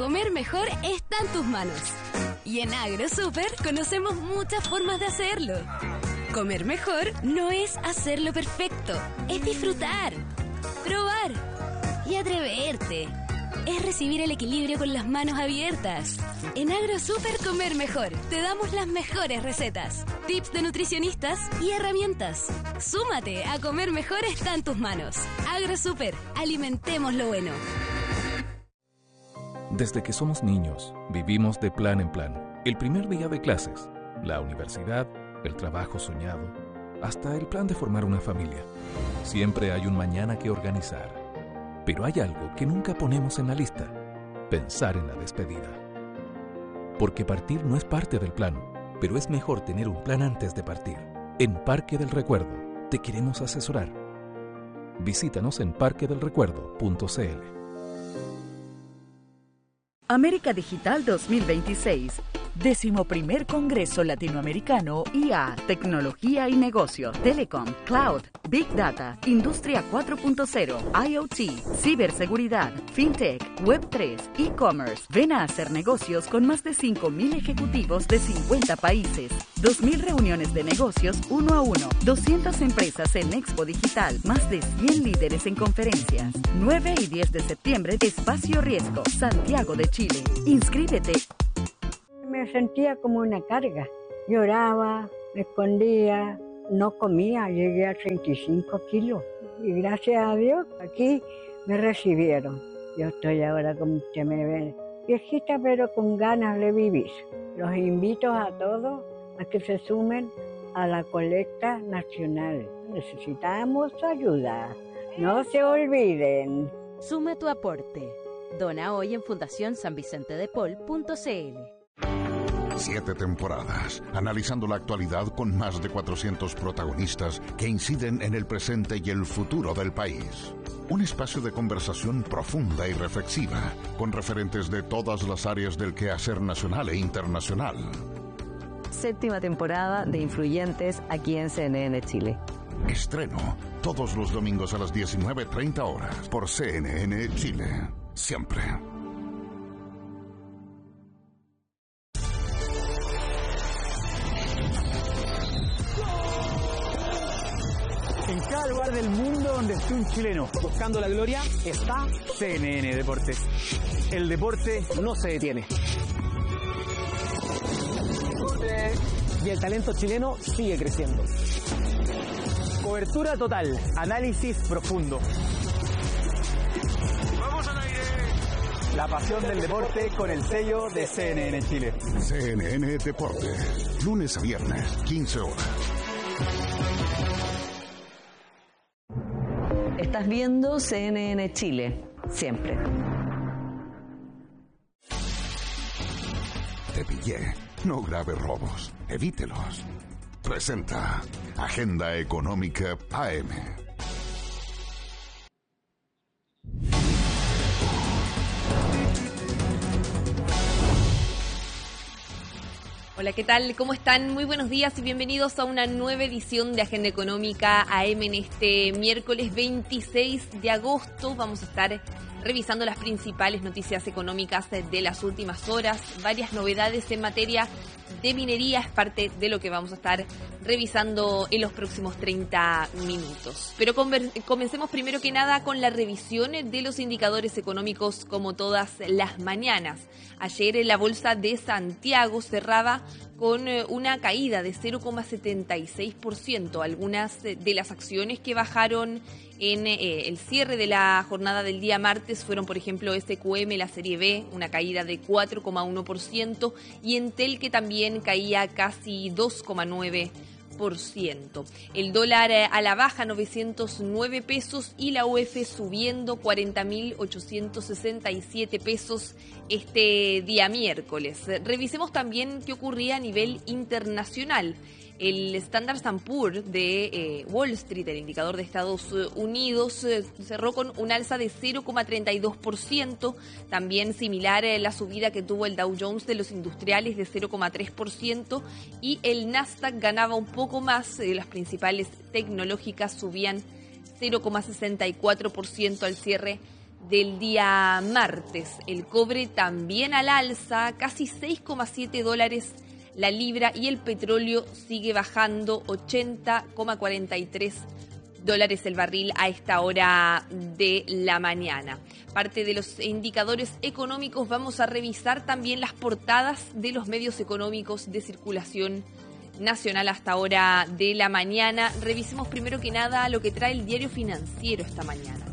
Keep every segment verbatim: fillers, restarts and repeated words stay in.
Comer mejor está en tus manos. Y en AgroSuper conocemos muchas formas de hacerlo. Comer mejor no es hacerlo perfecto, es disfrutar, probar y atreverte. Es recibir el equilibrio con las manos abiertas. En AgroSuper Comer Mejor te damos las mejores recetas, tips de nutricionistas y herramientas. Súmate a Comer Mejor está en tus manos. AgroSuper, alimentemos lo bueno. Desde que somos niños, vivimos de plan en plan. El primer día de clases, la universidad, el trabajo soñado, hasta el plan de formar una familia. Siempre hay un mañana que organizar. Pero hay algo que nunca ponemos en la lista: pensar en la despedida. Porque partir no es parte del plan, pero es mejor tener un plan antes de partir. En Parque del Recuerdo te queremos asesorar. Visítanos en parque del recuerdo punto c l. América Digital dos mil veintiséis, décimo primer Congreso Latinoamericano I A, Tecnología y Negocios, Telecom, Cloud, Big Data, Industria cuatro punto cero, IoT, Ciberseguridad, FinTech, Web tres, E-Commerce. Ven a hacer negocios con más de cinco mil ejecutivos de cincuenta países, dos mil reuniones de negocios uno a uno, doscientas empresas en Expo Digital, más de cien líderes en conferencias. nueve y diez de septiembre, Espacio Riesgo, Santiago de Chile. Inscríbete. Me sentía como una carga. Lloraba, me escondía, no comía. Llegué a treinta y cinco kilos. Y gracias a Dios, aquí me recibieron. Yo estoy ahora, como usted me ve, viejita, pero con ganas de vivir. Los invito a todos a que se sumen a la colecta nacional. Necesitamos ayuda. No se olviden. Suma tu aporte. Dona hoy en fundación san vicente de paul punto c l. Siete temporadas, analizando la actualidad con más de cuatrocientos protagonistas que inciden en el presente y el futuro del país. Un espacio de conversación profunda y reflexiva, con referentes de todas las áreas del quehacer nacional e internacional. Séptima temporada de Influyentes aquí en C N N Chile. Estreno todos los domingos a las diecinueve treinta horas por C N N Chile. Siempre. En cada lugar del mundo donde esté un chileno buscando la gloria está C N N Deportes. El deporte no se detiene. Y el talento chileno sigue creciendo. Cobertura total, análisis profundo. ¡Vamos al aire! La pasión del deporte con el sello de C N N Chile. C N N Deportes, lunes a viernes, quince horas. Estás viendo C N N Chile, siempre. Te pillé. No grave robos. Evítelos. Presenta Agenda Económica A M. Hola, ¿qué tal? ¿Cómo están? Muy buenos días y bienvenidos a una nueva edición de Agenda Económica A M en este miércoles veintiséis de agosto. Vamos a estar revisando las principales noticias económicas de las últimas horas, varias novedades en materia de minería, es parte de lo que vamos a estar revisando en los próximos treinta minutos. Pero comencemos primero que nada con la revisión de los indicadores económicos como todas las mañanas. Ayer la bolsa de Santiago cerraba con una caída de cero coma setenta y seis por ciento. Algunas de las acciones que bajaron en eh, el cierre de la jornada del día martes fueron, por ejemplo, S Q M, la serie B, una caída de cuatro coma uno por ciento, y Entel, que también caía casi dos coma nueve por ciento. El dólar a la baja, novecientos nueve pesos, y la U F subiendo cuarenta mil ochocientos sesenta y siete pesos este día miércoles. Revisemos también qué ocurría a nivel internacional. El Standard and Poor's de eh, Wall Street, el indicador de Estados Unidos, eh, cerró con un alza de cero coma treinta y dos por ciento, también similar a la subida que tuvo el Dow Jones de los industriales de cero coma tres por ciento, y el Nasdaq ganaba un poco más, eh, las principales tecnológicas subían cero coma sesenta y cuatro por ciento al cierre del día martes. El cobre también al alza, casi seis coma siete dólares la libra, y el petróleo sigue bajando, ochenta coma cuarenta y tres dólares el barril a esta hora de la mañana. Parte de los indicadores económicos, vamos a revisar también las portadas de los medios económicos de circulación nacional hasta hora de la mañana. Revisemos primero que nada lo que trae el Diario Financiero esta mañana,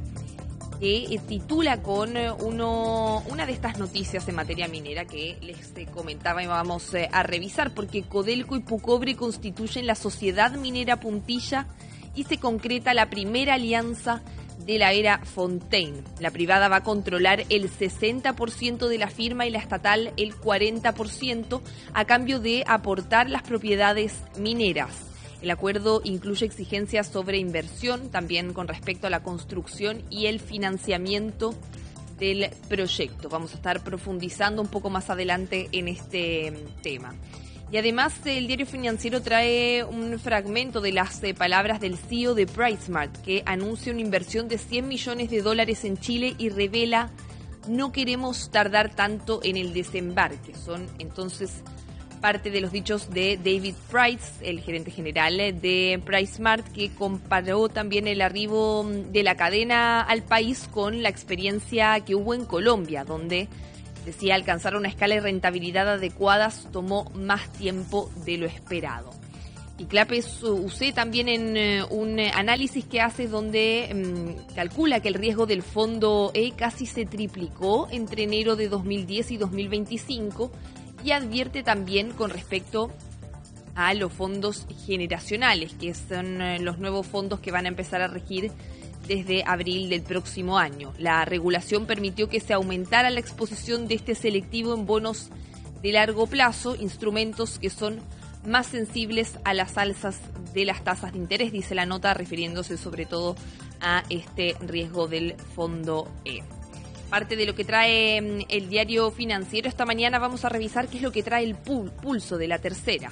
que titula con uno, una de estas noticias en materia minera que les comentaba y vamos a revisar, porque Codelco y Pucobre constituyen la Sociedad Minera Puntilla y se concreta la primera alianza de la era Fontaine. La privada va a controlar el sesenta por ciento de la firma y la estatal el cuarenta por ciento a cambio de aportar las propiedades mineras. El acuerdo incluye exigencias sobre inversión, también con respecto a la construcción y el financiamiento del proyecto. Vamos a estar profundizando un poco más adelante en este tema. Y además el Diario Financiero trae un fragmento de las eh, palabras del C E O de PriceSmart, que anuncia una inversión de cien millones de dólares en Chile y revela: no queremos tardar tanto en el desembarque. Son entonces parte de los dichos de David Price, el gerente general de PriceSmart, que comparó también el arribo de la cadena al país con la experiencia que hubo en Colombia, donde decía alcanzar una escala de rentabilidad adecuada tomó más tiempo de lo esperado. Y Clapes U C también en eh, un análisis que hace donde mmm, calcula que el riesgo del fondo E casi se triplicó entre enero de dos mil diez y dos mil veinticinco, y advierte también con respecto a los fondos generacionales, que son eh, los nuevos fondos que van a empezar a regir desde abril del próximo año. La regulación permitió que se aumentara la exposición de este selectivo en bonos de largo plazo, instrumentos que son más sensibles a las alzas de las tasas de interés, dice la nota, refiriéndose sobre todo a este riesgo del fondo E. Parte de lo que trae el Diario Financiero esta mañana, vamos a revisar qué es lo que trae el pulso de La Tercera.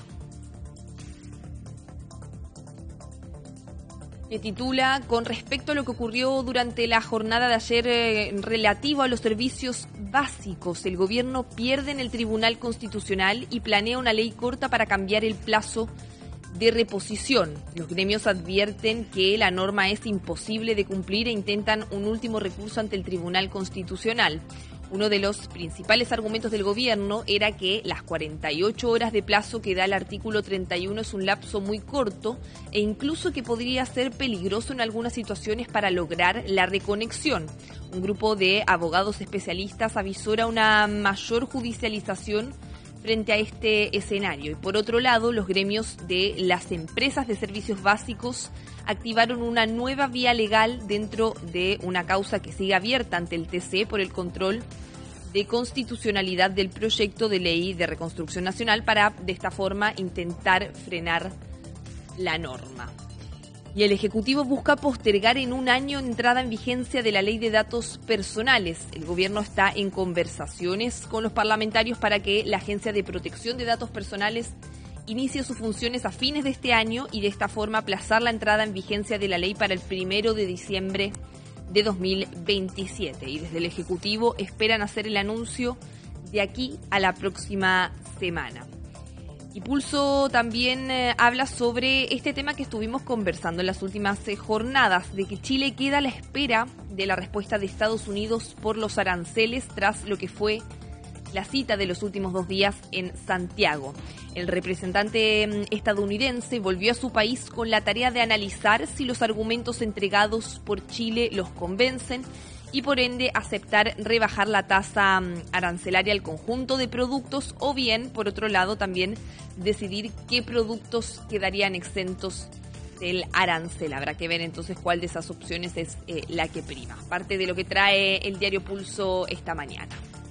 Me titula con respecto a lo que ocurrió durante la jornada de ayer eh, relativo a los servicios básicos. El gobierno pierde en el Tribunal Constitucional y planea una ley corta para cambiar el plazo de reposición. Los gremios advierten que la norma es imposible de cumplir e intentan un último recurso ante el Tribunal Constitucional. Uno de los principales argumentos del gobierno era que las cuarenta y ocho horas de plazo que da el artículo treinta y uno es un lapso muy corto e incluso que podría ser peligroso en algunas situaciones para lograr la reconexión. Un grupo de abogados especialistas avisora una mayor judicialización frente a este escenario. Y por otro lado, los gremios de las empresas de servicios básicos activaron una nueva vía legal dentro de una causa que sigue abierta ante el T C E por el control de constitucionalidad del proyecto de ley de reconstrucción nacional para, de esta forma, intentar frenar la norma. Y el Ejecutivo busca postergar en un año entrada en vigencia de la Ley de Datos Personales. El gobierno está en conversaciones con los parlamentarios para que la Agencia de Protección de Datos Personales inicie sus funciones a fines de este año y de esta forma aplazar la entrada en vigencia de la ley para el primero de diciembre de dos mil veintisiete. Y desde el Ejecutivo esperan hacer el anuncio de aquí a la próxima semana. Y Pulso también eh, habla sobre este tema que estuvimos conversando en las últimas eh, jornadas, de que Chile queda a la espera de la respuesta de Estados Unidos por los aranceles tras lo que fue la cita de los últimos dos días en Santiago. El representante eh, estadounidense volvió a su país con la tarea de analizar si los argumentos entregados por Chile los convencen y por ende aceptar rebajar la tasa arancelaria al conjunto de productos o bien, por otro lado, también decidir qué productos quedarían exentos del arancel. Habrá que ver entonces cuál de esas opciones es eh, la que prima. Parte de lo que trae el diario Pulso esta mañana.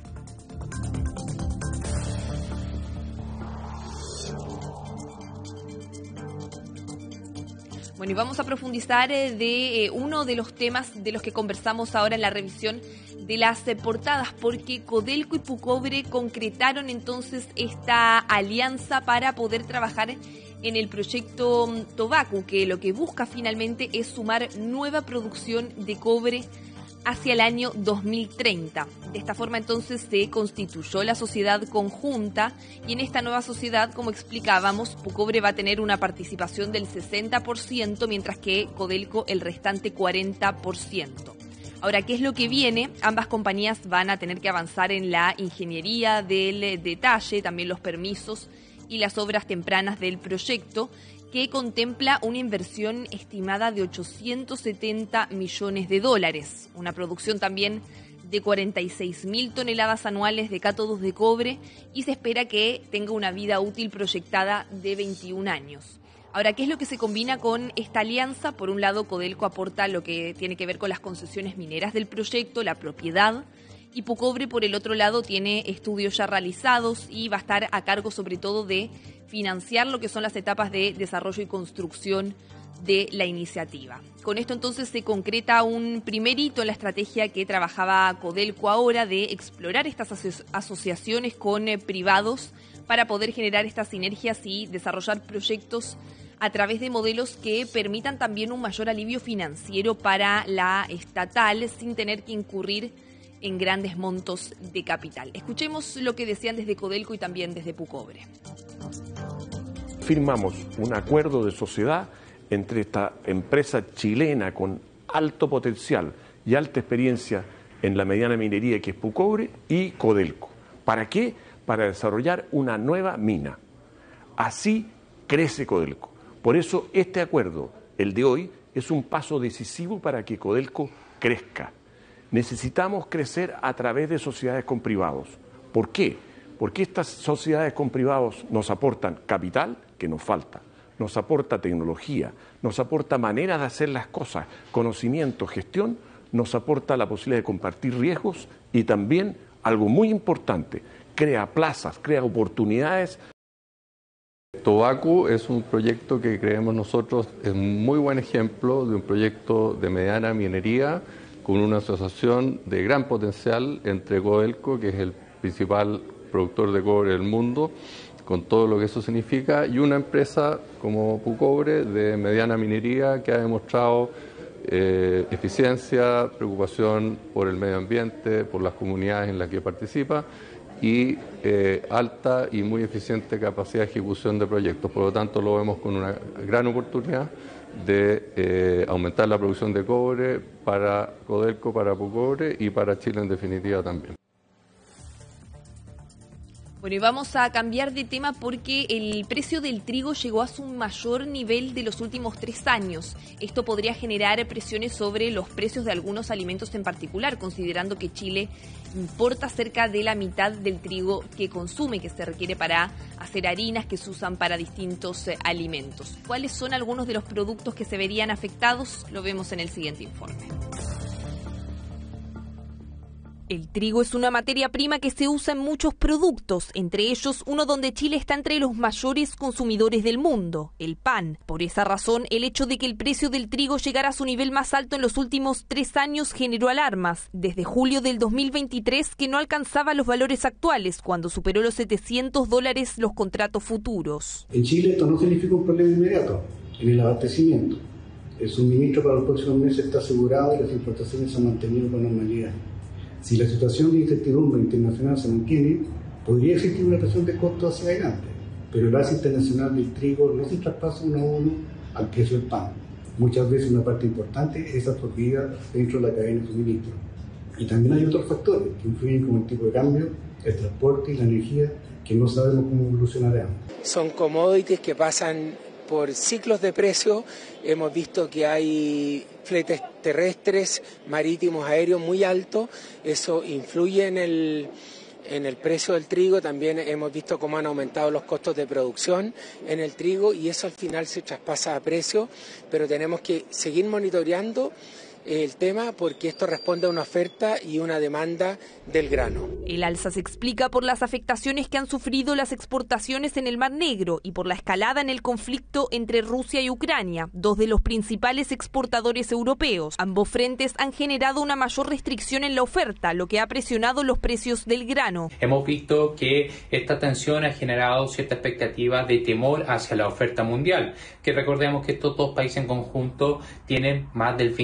Bueno, y vamos a profundizar eh, de eh, uno de los temas de los que conversamos ahora en la revisión de las eh, portadas, porque Codelco y Pucobre concretaron entonces esta alianza para poder trabajar en el proyecto um, Tobacu, que lo que busca finalmente es sumar nueva producción de cobre hacia el año dos mil treinta. De esta forma entonces se constituyó la sociedad conjunta y en esta nueva sociedad, como explicábamos, Pucobre va a tener una participación del sesenta por ciento, mientras que Codelco el restante cuarenta por ciento. Ahora, ¿qué es lo que viene? Ambas compañías van a tener que avanzar en la ingeniería del detalle, también los permisos y las obras tempranas del proyecto, que contempla una inversión estimada de ochocientos setenta millones de dólares, una producción también de cuarenta y seis mil toneladas anuales de cátodos de cobre y se espera que tenga una vida útil proyectada de veintiún años. Ahora, ¿qué es lo que se combina con esta alianza? Por un lado, Codelco aporta lo que tiene que ver con las concesiones mineras del proyecto, la propiedad, y Pucobre, por el otro lado, tiene estudios ya realizados y va a estar a cargo sobre todo de financiar lo que son las etapas de desarrollo y construcción de la iniciativa. Con esto entonces se concreta un primer hito en la estrategia que trabajaba Codelco ahora de explorar estas aso- asociaciones con eh, privados para poder generar estas sinergias y desarrollar proyectos a través de modelos que permitan también un mayor alivio financiero para la estatal sin tener que incurrir en grandes montos de capital. Escuchemos lo que decían desde Codelco y también desde Pucobre. Firmamos un acuerdo de sociedad entre esta empresa chilena con alto potencial y alta experiencia en la mediana minería que es Pucobre y Codelco. ¿Para qué? Para desarrollar una nueva mina. Así crece Codelco. Por eso este acuerdo, el de hoy, es un paso decisivo para que Codelco crezca. Necesitamos crecer a través de sociedades con privados. ¿Por qué? Porque estas sociedades con privados nos aportan capital, que nos falta, nos aporta tecnología, nos aporta maneras de hacer las cosas, conocimiento, gestión, nos aporta la posibilidad de compartir riesgos y también, algo muy importante, crea plazas, crea oportunidades. Tobacu es un proyecto que creemos nosotros es un muy buen ejemplo de un proyecto de mediana minería con una asociación de gran potencial entre Codelco, que es el principal productor de cobre del mundo, con todo lo que eso significa, y una empresa como Pucobre de mediana minería que ha demostrado eh, eficiencia, preocupación por el medio ambiente, por las comunidades en las que participa y eh, alta y muy eficiente capacidad de ejecución de proyectos. Por lo tanto, lo vemos con una gran oportunidad de eh, aumentar la producción de cobre para Codelco, para Pucobre y para Chile en definitiva también. Bueno, y vamos a cambiar de tema porque el precio del trigo llegó a su mayor nivel de los últimos tres años. Esto podría generar presiones sobre los precios de algunos alimentos en particular, considerando que Chile importa cerca de la mitad del trigo que consume, que se requiere para hacer harinas que se usan para distintos eh, alimentos. ¿Cuáles son algunos de los productos que se verían afectados? Lo vemos en el siguiente informe. El trigo es una materia prima que se usa en muchos productos, entre ellos uno donde Chile está entre los mayores consumidores del mundo, el pan. Por esa razón, el hecho de que el precio del trigo llegara a su nivel más alto en los últimos tres años generó alarmas. Desde julio del dos mil veintitrés, que no alcanzaba los valores actuales, cuando superó los setecientos dólares los contratos futuros. En Chile esto no significa un problema inmediato en el abastecimiento. El suministro para los próximos meses está asegurado y las importaciones se han mantenido con normalidad. Si la situación de incertidumbre internacional se mantiene, podría existir una presión de costos hacia adelante, pero el base internacional del trigo no se traspasa uno a uno al precio del pan. Muchas veces una parte importante es absorbida dentro de la cadena de suministro. Y también hay otros factores que influyen como el tipo de cambio, el transporte y la energía, que no sabemos cómo evolucionarán. Son commodities que pasan por ciclos de precio. Hemos visto que hay fletes terrestres, marítimos, aéreos muy altos. Eso influye en el, en el precio del trigo. También hemos visto cómo han aumentado los costos de producción en el trigo y eso al final se traspasa a precio, pero tenemos que seguir monitoreando el tema porque esto responde a una oferta y una demanda del grano. El alza se explica por las afectaciones que han sufrido las exportaciones en el Mar Negro y por la escalada en el conflicto entre Rusia y Ucrania, dos de los principales exportadores europeos. Ambos frentes han generado una mayor restricción en la oferta, lo que ha presionado los precios del grano. Hemos visto que esta tensión ha generado cierta expectativa de temor hacia la oferta mundial, que recordemos que estos dos países en conjunto tienen más del veinte por ciento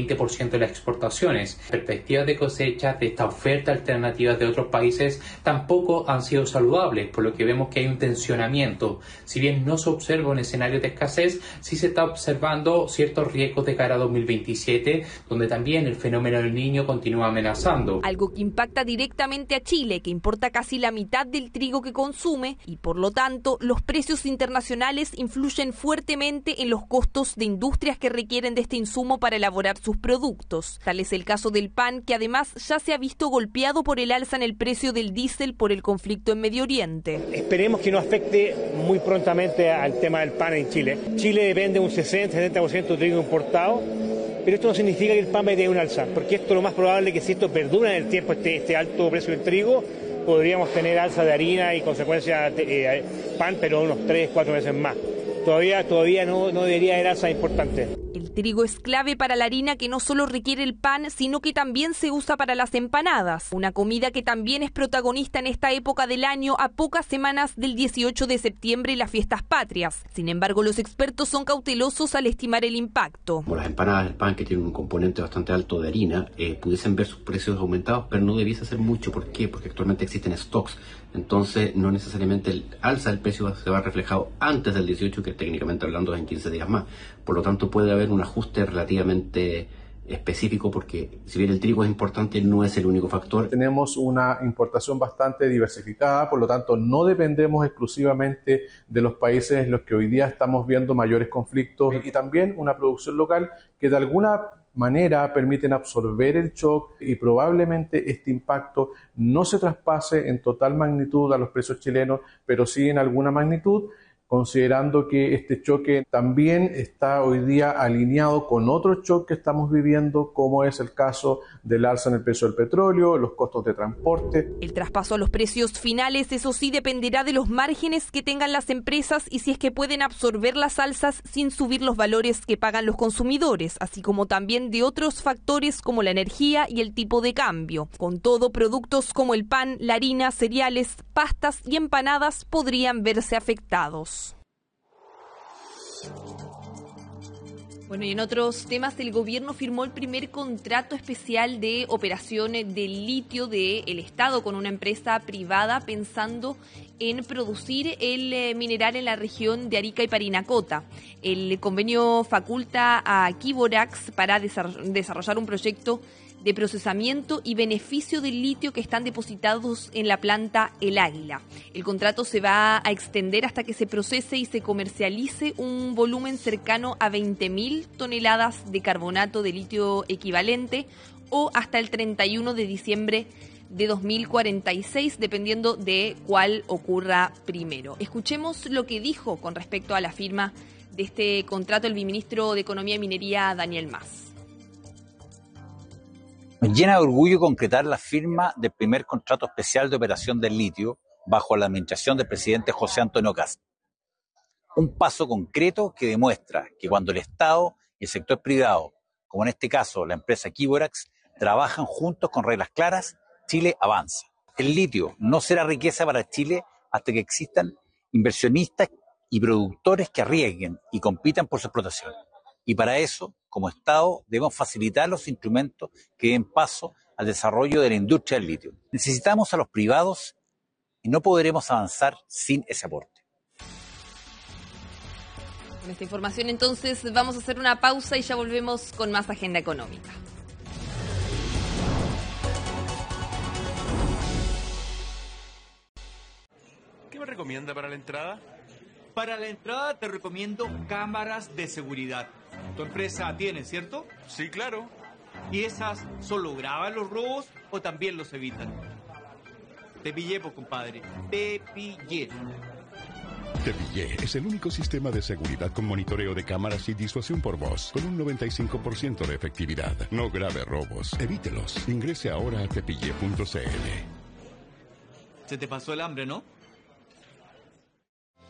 ciento de las exportaciones. Perspectivas de cosecha de esta oferta alternativa de otros países tampoco han sido saludables, por lo que vemos que hay un tensionamiento. Si bien no se observa un escenario de escasez, sí se está observando ciertos riesgos de cara a dos mil veintisiete, donde también el fenómeno del Niño continúa amenazando. Algo que impacta directamente a Chile, que importa casi la mitad del trigo que consume y por lo tanto los precios internacionales influyen fuertemente en los costos de industrias que requieren de este insumo para elaborar sus productos. Tal es el caso del pan, que además ya se ha visto golpeado por el alza en el precio del diésel por el conflicto en Medio Oriente. Esperemos que no afecte muy prontamente al tema del pan en Chile. Chile depende un sesenta a setenta por ciento de trigo importado, pero esto no significa que el pan vaya a un alza, porque esto lo más probable es que si esto perdura en el tiempo, este, este alto precio del trigo, podríamos tener alza de harina y consecuencia de, eh, pan, pero unos tres, cuatro meses más. Todavía, todavía no, no debería haber alza importante. El trigo es clave para la harina, que no solo requiere el pan, sino que también se usa para las empanadas, una comida que también es protagonista en esta época del año, a pocas semanas del dieciocho de septiembre y las fiestas patrias. Sin embargo, los expertos son cautelosos al estimar el impacto. Como las empanadas del pan, que tienen un componente bastante alto de harina, eh, pudiesen ver sus precios aumentados, pero no debiese ser mucho. ¿Por qué? Porque actualmente existen stocks. Entonces, no necesariamente el alza del precio se va a reflejar antes del dieciocho, que técnicamente hablando es en quince días más. Por lo tanto, puede haber un ajuste relativamente específico, porque si bien el trigo es importante, no es el único factor. Tenemos una importación bastante diversificada, por lo tanto, no dependemos exclusivamente de los países en los que hoy día estamos viendo mayores conflictos, y también una producción local que de alguna manera permiten absorber el shock, y probablemente este impacto no se traspase en total magnitud a los precios chilenos, pero sí en alguna magnitud, considerando que este choque también está hoy día alineado con otro choque que estamos viviendo, como es el caso del alza en el precio del petróleo, los costos de transporte. El traspaso a los precios finales, eso sí, dependerá de los márgenes que tengan las empresas y si es que pueden absorber las alzas sin subir los valores que pagan los consumidores, así como también de otros factores como la energía y el tipo de cambio. Con todo, productos como el pan, la harina, cereales, pastas y empanadas podrían verse afectados. Bueno, y en otros temas, el gobierno firmó el primer contrato especial de operación de litio del Estado con una empresa privada pensando en producir el eh, mineral en la región de Arica y Parinacota. El convenio faculta a Quiborax para desarrollar un proyecto de procesamiento y beneficio del litio que están depositados en la planta El Águila. El contrato se va a extender hasta que se procese y se comercialice un volumen cercano a veinte mil toneladas de carbonato de litio equivalente, o hasta el treinta y uno de diciembre de dos mil cuarenta y seis, dependiendo de cuál ocurra primero. Escuchemos lo que dijo con respecto a la firma de este contrato el viceministro de Economía y Minería, Daniel Mas. Nos llena de orgullo concretar la firma del primer contrato especial de operación del litio bajo la administración del presidente José Antonio Kast. Un paso concreto que demuestra que cuando el Estado y el sector privado, como en este caso la empresa Quiborax, trabajan juntos con reglas claras, Chile avanza. El litio no será riqueza para Chile hasta que existan inversionistas y productores que arriesguen y compitan por su explotación. Y para eso, como Estado, debemos facilitar los instrumentos que den paso al desarrollo de la industria del litio. Necesitamos a los privados y no podremos avanzar sin ese aporte. Con esta información, entonces, vamos a hacer una pausa y ya volvemos con más Agenda Económica. ¿Qué me recomienda para la entrada? Para la entrada te recomiendo cámaras de seguridad. Tu empresa tiene, ¿cierto? Sí, claro. ¿Y esas solo graban los robos o también los evitan? Te pillé, pues, compadre. Te pillé. Te pillé es el único sistema de seguridad con monitoreo de cámaras y disuasión por voz, con un noventa y cinco por ciento de efectividad. No grave robos, evítelos. Ingrese ahora a tepille punto c l. Se te pasó el hambre, ¿no?